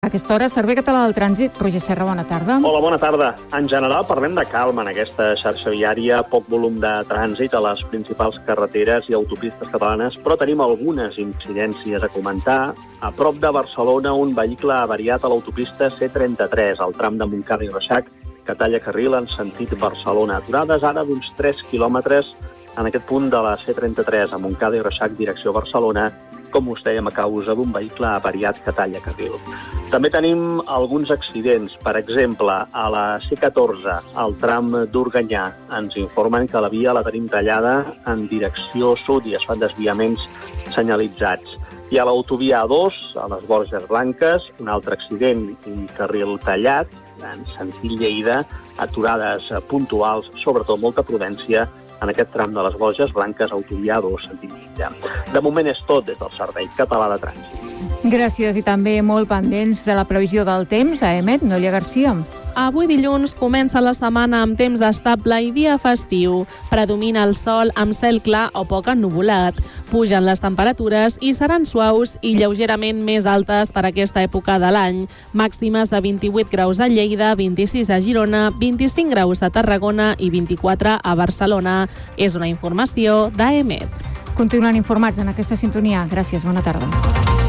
A aquesta hora, Servei Català del Trànsit. Roger Serra, bona tarda. Hola, bona tarda. En general parlem de calma en aquesta xarxa viària, poc volum de trànsit a les principals carreteres i autopistes catalanes, però tenim algunes incidències a comentar. A prop de Barcelona, un vehicle avariat a l'autopista C33, al tram de Montcada i Reixac, que talla carril en sentit Barcelona. Aturades ara d'uns 3 quilòmetres en aquest punt de la C33, a Montcada i Reixac, direcció Barcelona, com us dèiem, a causa d'un vehicle avariat que talla carril. També tenim alguns accidents. Per exemple, a la C14, al tram d'Organyà, ens informen que la via la tenim tallada en direcció sud i es fan desviaments senyalitzats. I a l'autovia A2, a les Borges Blanques, un altre accident, un carril tallat, en sentit Lleida, aturades puntuals, sobretot molta prudència, en aquest tram de les Borges Blanques, autovia A2, sentit Lleida. De moment és tot des del Servei Català de Trànsit. Gràcies, i també molt pendents de la previsió del temps a EMET. Núria Garcia. Avui dilluns comença la setmana amb temps estable i dia festiu. Predomina el sol amb cel clar o poc ennuvolat. Pugen les temperatures i seran suaus i lleugerament més altes per aquesta època de l'any. Màximes de 28 graus a Lleida, 26 a Girona, 25 graus a Tarragona i 24 a Barcelona. És una informació d'AEMET. Continuant informats en aquesta sintonia. Gràcies, bona tarda.